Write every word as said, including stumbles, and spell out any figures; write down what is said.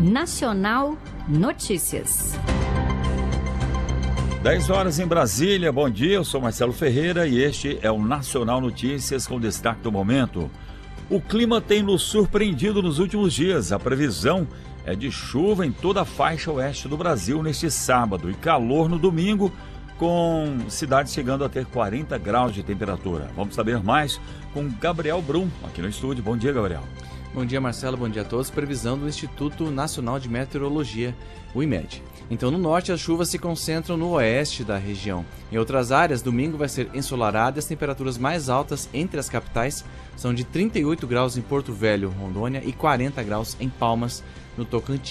Nacional Notícias. dez horas em Brasília, bom dia, eu sou Marcelo Ferreira e este é o Nacional Notícias com destaque do momento. O clima tem nos surpreendido nos últimos dias. A previsão é de chuva em toda a faixa oeste do Brasil neste sábado e calor no domingo, com cidades chegando a ter quarenta graus de temperatura. Vamos saber mais com Gabriel Brum, aqui no estúdio. Bom dia, Gabriel. Bom dia, Marcelo. Bom dia a todos. Previsão do Instituto Nacional de Meteorologia, o IMET. Então, no norte, as chuvas se concentram no oeste da região. Em outras áreas, domingo vai ser ensolarado e as temperaturas mais altas entre as capitais são de trinta e oito graus em Porto Velho, Rondônia, e quarenta graus em Palmas, no Tocantins.